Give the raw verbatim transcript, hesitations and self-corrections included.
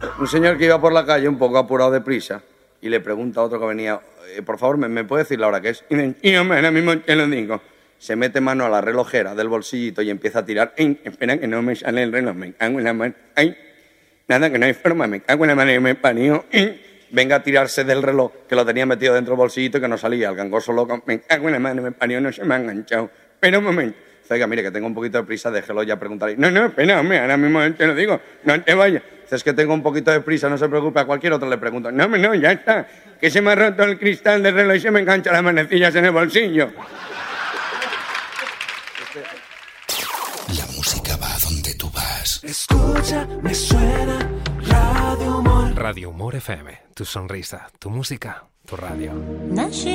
Un señor que iba por la calle un poco apurado de prisa y le pregunta a otro que venía, eh, por favor, ¿me, ¿me puede decir la hora que es? Y, me, y hombre, ahora mismo te lo digo. Se mete mano a la relojera del bolsillito y empieza a tirar. ¡Ay, espera que no me sale el reloj! Me cago en la mano. ¡Ay! Nada, que no hay forma. Me cago en la mano y me parió. Venga a tirarse del reloj que lo tenía metido dentro del bolsillito y que no salía. El gangoso loco. Me cago en la mano, me parió, no se me ha enganchado. Pero un momento. Oiga, mire, que tengo un poquito de prisa, déjelo ya preguntarle. No, no, espera, hombre, ahora mismo te lo digo. No te vayas. Es que tengo un poquito de prisa, no se preocupe, a cualquier otro le pregunto. No, no, ya está. Que se me ha roto el cristal del reloj y se me engancha las manecillas en el bolsillo. La música va a donde tú vas. Escucha, me suena Radio Humor. Radio Humor F M. Tu sonrisa, tu música, tu radio.